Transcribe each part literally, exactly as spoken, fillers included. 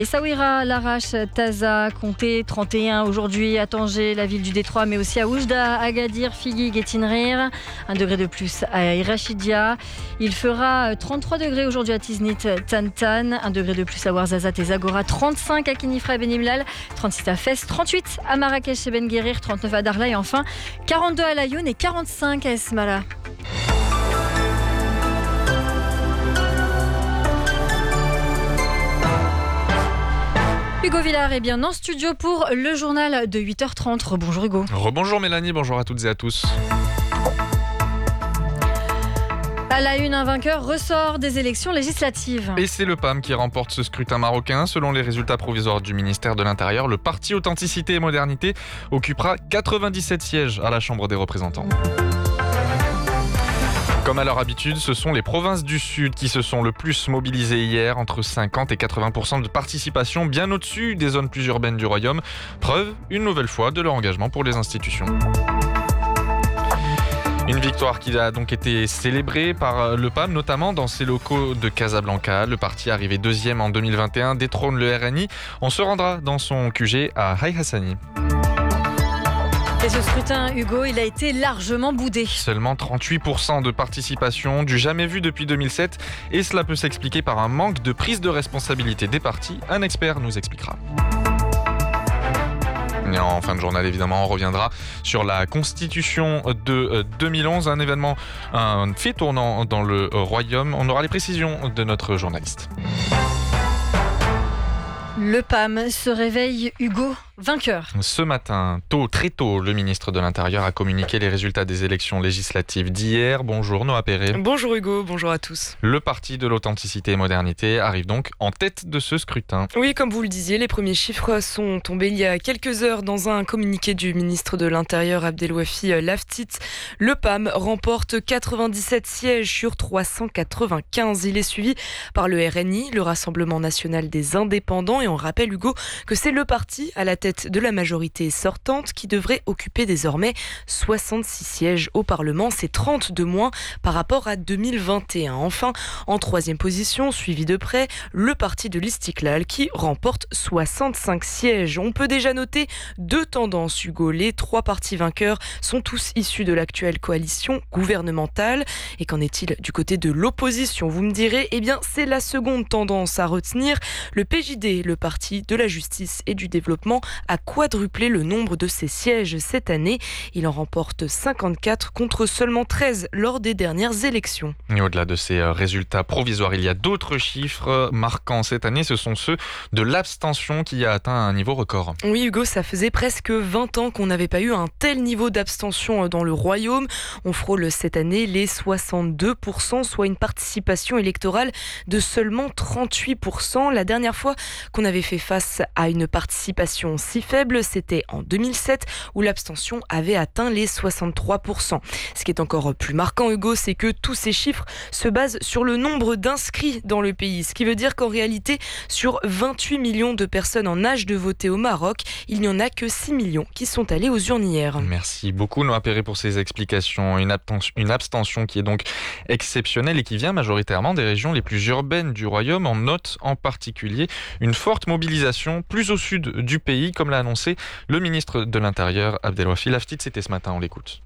Essaouira, Larache, Taza, Comté, trente et un aujourd'hui à Tanger, la ville du Détroit, mais aussi à Oujda, Agadir, Figuig et Tinrir. Un degré de plus à Irachidia. Il fera trente-trois degrés aujourd'hui à Tiznit, Tantan. Un degré de plus à Ouarzazate et Zagora. trente-cinq à Kinifra et Benimlal. trente-six à Fès. trente-huit à Marrakech et Ben Guérir. trente-neuf à Darla. Et enfin quarante-deux à Laayoune et quarante-cinq à Esmala. Hugo Villard est bien en studio pour le journal de huit heures trente. Bonjour Hugo. Rebonjour Mélanie, bonjour à toutes et à tous. À la une, un vainqueur ressort des élections législatives. Et c'est le P A M qui remporte ce scrutin marocain. Selon les résultats provisoires du ministère de l'Intérieur, le parti Authenticité et Modernité occupera quatre-vingt-dix-sept sièges à la Chambre des représentants. Comme à leur habitude, ce sont les provinces du Sud qui se sont le plus mobilisées hier, entre cinquante et quatre-vingts pour cent de participation, bien au-dessus des zones plus urbaines du Royaume. Preuve, une nouvelle fois, de leur engagement pour les institutions. Une victoire qui a donc été célébrée par le P A M, notamment dans ses locaux de Casablanca. Le parti, arrivé deuxième en deux mille vingt et un, détrône le R N I. On se rendra dans son Q G à Haï Hassani. Et ce scrutin, Hugo, il a été largement boudé. Seulement trente-huit pour cent de participation, du jamais vu depuis deux mille sept. Et cela peut s'expliquer par un manque de prise de responsabilité des partis. Un expert nous expliquera. Et en fin de journal, évidemment, on reviendra sur la Constitution de deux mille onze, un événement, un fait tournant dans le Royaume. On aura les précisions de notre journaliste. Le P A M se réveille, Hugo, vainqueur. Ce matin, tôt, très tôt, le ministre de l'Intérieur a communiqué les résultats des élections législatives d'hier. Bonjour Noah Perret. Bonjour Hugo, bonjour à tous. Le parti de l'Authenticité et Modernité arrive donc en tête de ce scrutin. Oui, comme vous le disiez, les premiers chiffres sont tombés il y a quelques heures dans un communiqué du ministre de l'Intérieur Abdelwafi Laftit. Le P A M remporte quatre-vingt-dix-sept sièges sur trois cent quatre-vingt-quinze. Il est suivi par le R N I, le Rassemblement National des Indépendants. Et on rappelle, Hugo, que c'est le parti à la tête de la majorité sortante qui devrait occuper désormais soixante-six sièges au Parlement. C'est trente de moins par rapport à deux mille vingt et un. Enfin, en troisième position, suivi de près, le parti de l'Istiklal qui remporte soixante-cinq sièges. On peut déjà noter deux tendances, Hugo. Les trois partis vainqueurs sont tous issus de l'actuelle coalition gouvernementale. Et qu'en est-il du côté de l'opposition? Vous me direz, eh bien, c'est la seconde tendance à retenir. Le P J D, le parti de la justice et du développement, a quadruplé le nombre de ses sièges cette année. Il en remporte cinquante-quatre contre seulement treize lors des dernières élections. Et au-delà de ces résultats provisoires, il y a d'autres chiffres marquants cette année. Ce sont ceux de l'abstention qui a atteint un niveau record. Oui Hugo, ça faisait presque vingt ans qu'on n'avait pas eu un tel niveau d'abstention dans le Royaume. On frôle cette année les soixante-deux pour cent, soit une participation électorale de seulement trente-huit pour cent. La dernière fois qu'on avait fait face à une participation si faible, c'était en deux mille sept où l'abstention avait atteint les soixante-trois pour cent. Ce qui est encore plus marquant, Hugo, c'est que tous ces chiffres se basent sur le nombre d'inscrits dans le pays. Ce qui veut dire qu'en réalité, sur vingt-huit millions de personnes en âge de voter au Maroc, il n'y en a que six millions qui sont allés aux urnes hier. Merci beaucoup Noah Perret pour ces explications. Une abstention, une abstention qui est donc exceptionnelle et qui vient majoritairement des régions les plus urbaines du Royaume. On note en particulier une forte mobilisation plus au sud du pays, comme l'a annoncé le ministre de l'Intérieur Abdelwafi Laftit. C'était ce matin, on l'écoute.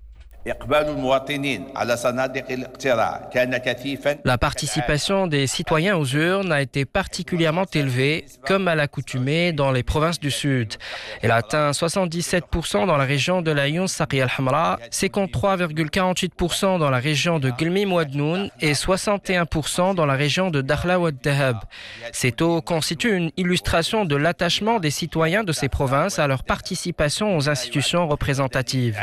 La participation des citoyens aux urnes a été particulièrement élevée, comme à l'accoutumée dans les provinces du Sud. Elle a atteint soixante-dix-sept pour cent dans la région de Laayoune Saqi al-Hamra, cinquante-trois virgule quarante-huit pour cent dans la région de Guelmim Ouadnoun et soixante et un pour cent dans la région de Dakhla Ouad Dahab. Ces taux constituent une illustration de l'attachement des citoyens de ces provinces à leur participation aux institutions représentatives.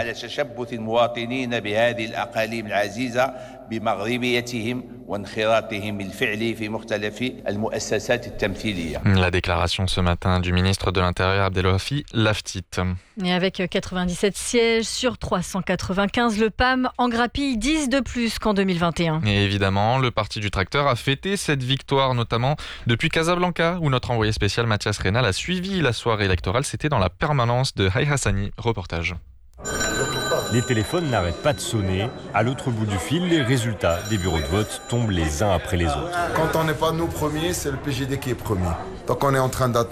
بهذه الأقاليم العزيزة بمغربيتهم وانخراطهم الفعلي في مختلف المؤسسات التمثيلية. La déclaration ce matin du ministre de l'Intérieur Abdelwafi Laftit. Et avec quatre-vingt-dix-sept sièges sur trois cent quatre-vingt-quinze, le P A M en grappille dix de plus qu'en deux mille vingt et un. Et évidemment, le parti du tracteur a fêté cette victoire, notamment depuis Casablanca, où notre envoyé spécial Mathias Reynal a suivi la soirée électorale. C'était dans la permanence de Haï Hassani. Reportage. Les téléphones n'arrêtent pas de sonner. À l'autre bout du fil, les résultats des bureaux de vote tombent les uns après les autres. Quand on n'est pas nous premiers, c'est le P J D qui est premier. Donc on est en train d'attendre.